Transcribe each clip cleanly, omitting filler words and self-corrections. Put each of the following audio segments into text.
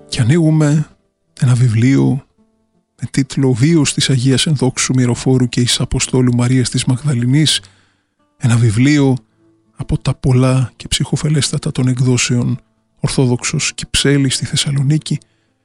Και ανοίγουμε ένα βιβλίο με τίτλο «Βίος της Αγίας Ενδόξου Μυροφόρου και εις Αποστόλου Μαρίας της Μαγδαληνής», ένα βιβλίο από τα πολλά και ψυχοφελέστατα των εκδόσεων Ορθόδοξος Κυψέλη στη Θεσσαλονίκη.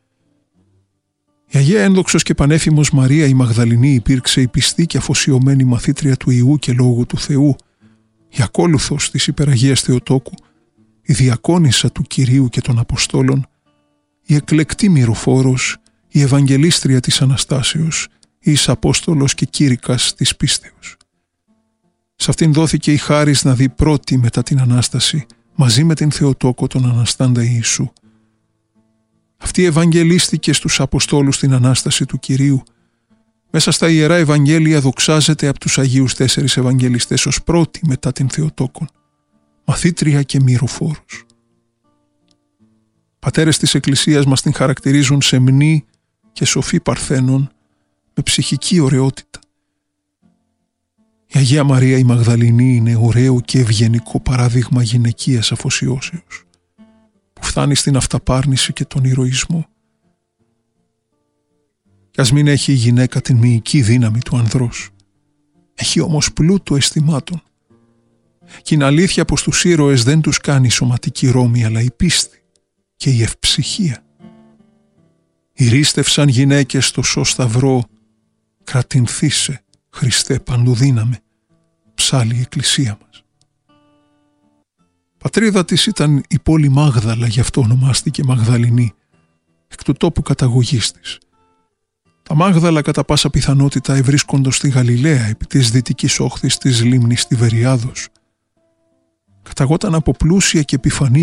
Η Αγία Ένδοξος και Πανέφημος Μαρία η Μαγδαληνή υπήρξε η πιστή και αφοσιωμένη μαθήτρια του Ιού και Λόγου του Θεού, η ακόλουθος της Υπεραγίας Θεοτόκου, η διακόνισσα του Κυρίου και των Αποστόλων, η εκλεκτή μυροφόρος, η Ευαγγελίστρια της Αναστάσεως, η εις Απόστολος και Κήρυκας της πίστεως. Σε αυτήν δόθηκε η χάρις να δει πρώτη μετά την Ανάσταση, μαζί με την Θεοτόκο τον Αναστάντα Ιησού. Αυτή ευαγγελίστηκε στους Αποστόλους την Ανάσταση του Κυρίου. Μέσα στα Ιερά Ευαγγέλια δοξάζεται από τους Αγίους 4 Ευαγγελιστές ως πρώτη μετά την Θεοτόκον, μαθήτρια και μυροφόρος. Πατέρες της Εκκλησίας μας την χαρακτηρίζουν σεμνή και σοφή παρθένων με ψυχική ωραιότητα. Η Αγία Μαρία η Μαγδαληνή είναι ωραίο και ευγενικό παράδειγμα γυναικείας αφοσιώσεως, που φτάνει στην αυταπάρνηση και τον ηρωισμό. Κι ας μην έχει η γυναίκα την μυϊκή δύναμη του ανδρός, έχει όμως πλούτο αισθημάτων. Και είναι αλήθεια πως τους ήρωες δεν τους κάνει σωματική ρόμη, αλλά η πίστη και η ευπsychία. Ηρίστευσαν γυναίκες στο σώ σταυρό, κρατηνθήσε, Χριστέ παντοδύναμε, ψάλλει η Εκκλησία μας. Πατρίδα της ήταν η πόλη Μάγδαλα, γι' αυτό ονομάστηκε Μαγδαληνή, εκ του τόπου καταγωγής της. Τα Μάγδαλα κατά πάσα πιθανότητα ευρίσκοντος στη Γαλιλαία επί της δυτικής όχθης της λίμνης Τιβεριάδος. Καταγόταν από πλούσια και επιφανή